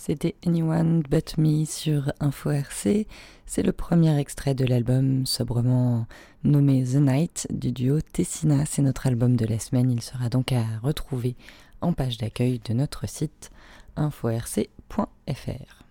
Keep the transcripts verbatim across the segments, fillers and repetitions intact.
C'était Anyone But Me sur Info R C. C'est le premier extrait de l'album sobrement nommé The Night du duo Tessina. C'est notre album de la semaine. Il sera donc à retrouver en page d'accueil de notre site info r c point f r.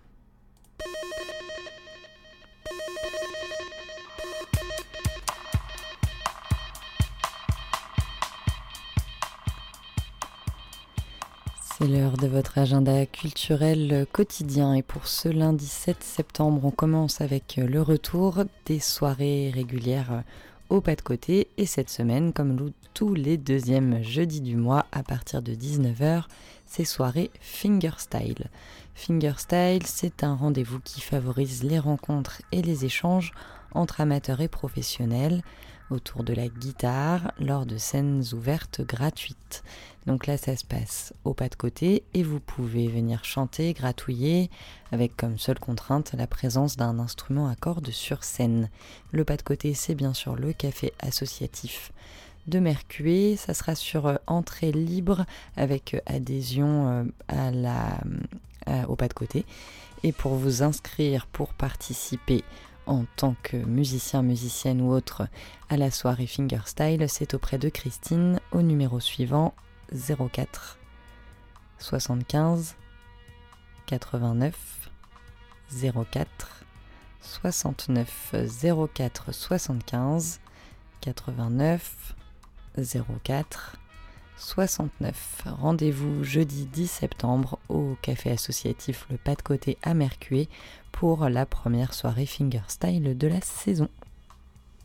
C'est l'heure de votre agenda culturel quotidien et pour ce lundi sept septembre, on commence avec le retour des soirées régulières au pas de côté et cette semaine, comme tous les deuxièmes jeudis du mois à partir de dix-neuf heures, c'est soirée Fingerstyle. Fingerstyle, c'est un rendez-vous qui favorise les rencontres et les échanges entre amateurs et professionnels autour de la guitare lors de scènes ouvertes gratuites. Donc là, ça se passe au pas de côté et vous pouvez venir chanter, gratouiller, avec comme seule contrainte la présence d'un instrument à cordes sur scène. Le pas de côté, c'est bien sûr le café associatif de Mercué. Ça sera sur entrée libre avec adhésion à la, à, au pas de côté. Et pour vous inscrire, pour participer en tant que musicien, musicienne ou autre à la soirée Fingerstyle, c'est auprès de Christine au numéro suivant zéro quatre soixante-quinze quatre-vingt-neuf zéro quatre soixante-neuf zéro quatre soixante-quinze quatre-vingt-neuf zéro quatre soixante-neuf. Rendez-vous jeudi dix septembre au café associatif Le Pas de Côté à Mercué pour la première soirée Fingerstyle de la saison.